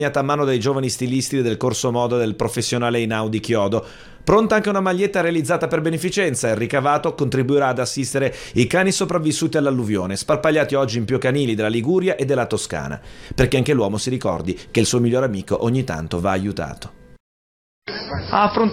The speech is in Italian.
a mano dai giovani stilisti del corso moda del professionale Einau di Chiodo. Pronta anche una maglietta realizzata per beneficenza e il ricavato contribuirà ad assistere i cani sopravvissuti all'alluvione, sparpagliati oggi in più canili della Liguria e della Toscana, perché anche l'uomo si ricordi che il suo migliore amico ogni tanto va aiutato.